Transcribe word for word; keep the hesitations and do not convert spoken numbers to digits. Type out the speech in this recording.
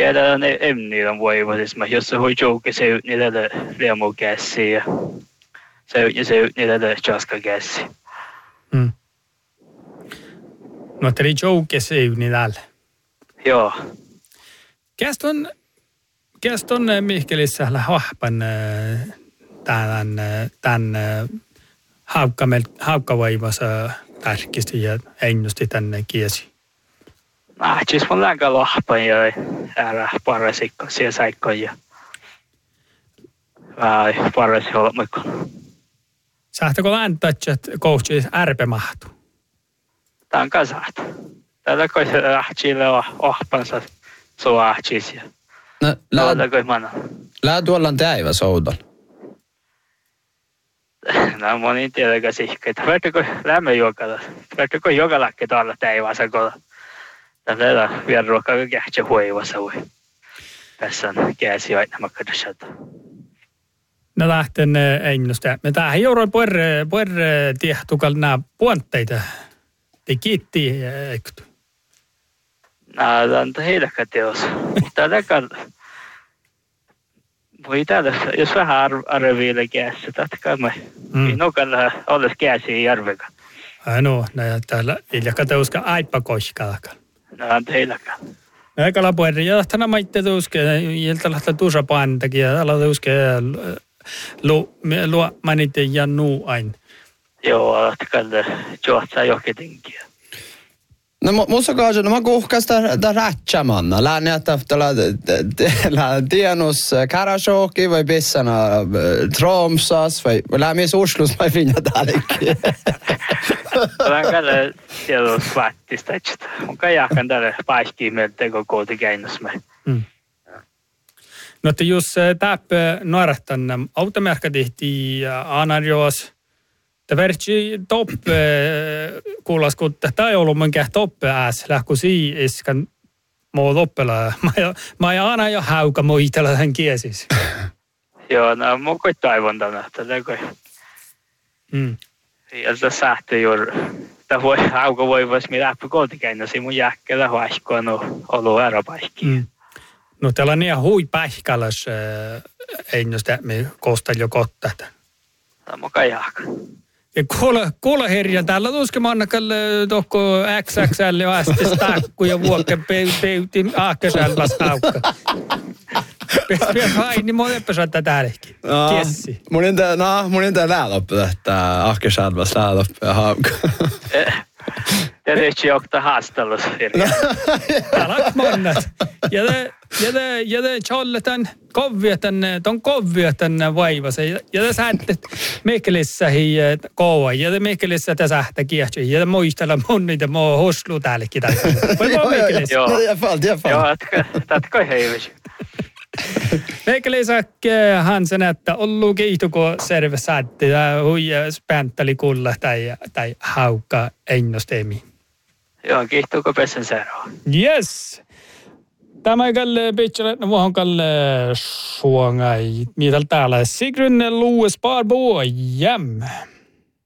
Tiedä ne emniillä voivaisissa, mä jos se hui jouke se ut niitä liemu käsi ja se ut ja se ut niitä jaska käsi. Mm. No teri jouke se ut niitä. Joo. Käston käston Mihkelissä hahpan tämän tämän haukkamel haukkavoimassa tärkisti ja ennusti tänne kiesi. Ah, siis mun länkä lohpan ja älä parasikko siellä saikkoon ja vai parasi olemmekon. Sahtako läntätsät kohtsis ärpe mahtu? Tää on kasat. Täällä kun se ahtsille on ohpansa suu ahtsis ja No, täällä kun manna. Lää tuolla on täivä soudon. No monin tiedäkö sihkeitä. Vertiko lämmö jokalla. Vertiko jokallakin tuolla täivässä kolla. Täällä on vielä ruokaa kähtsä huivassa voi. Tässä on käsi aina makkadasata. No lähten ennusta. Me tähän jouduin puerre puerre tiehtukal nää puantteita. Te kiitti ektu. No, tämä on heidäkään teos. Täällä kan... Voi täällä, jos vähän arviille käsissä, tätä me inokalla olisi käsiä järveka. Ai no, näin täällä iljaka teuska aipa koiskalakan. No, on teilläkään. No, eikä lapuerri. Ja tähtänä maitte teuske, jältä lähtee tuusa paantakin, ja täällä teuske luo manite ja nuu aina. Joo, että kalle juotsaa johketinkin. No musta kaasa, no mä kuhkas tää rätsämanna. Lään jättää tällä tienus Karasjoki vai pissana Tromsas vai lään mies Oslus vai finna täälläkin. Lään kalle tiedus vattista, että on kai jahkan tälle paiskiin meiltä teko kooti käinnösme. No te jos täppä nuorahtan automerkka tehti Anarjoas. Tämä vertsi toppe kuulas, kun tämä ei ollut minkään toppe ääs, lähku sii iskan muu loppela. Mä ei aina jo hauka muitella tämän kiesis. Joo, no mun koi toivon tänä, tätä koi. Mm. Ja sitä sähti juuri, tämä voi hauka voi vois mi läppä kotikäinnösi mun jäkkällä huaikkoa no ollut äräpaikkiin. Mm. No täällä on niin hui pähkäläs, ei noista me kostan jo kottata. Tämä mun kai jahka. Ja kuule, kuule herja, täällä tuske mannakalle tohko X X L ja asti stakku ja vuokke peuti aakkesallas haukka. Pies vain, niin mun epäsaattaa täälläkin. Kiessi. Mun on tää, no, mun on tää lääloppu, että aakkesallas lääloppu ja haukka. Det är inte jag att hastalla så här. Täällä mannat. Ja te, ja te, ja te cholletan kovvietan, ton kovvietan vaivase. Ja te säätte Mikkelissä hi koua. Ja te Mikkelissä te sähtä kiehtyy. Ja te muistella mun niitä muu hoslu täällekin. Voi vaan Mikkelissä. Joo, det är fall, det är fall. Joo, että kai heivis. Mikkelissä hän sen, että ollu kiihtuko serve säätti. Hui späntteli kulla tai, tai haukka ennusteemi. Joo, kiihtuuko pesän seuraava. Yes! Tämä ei kalle pitchelle, no voin kalle suongai. Mitä täällä? Sigrun Louis Barbo, jäm.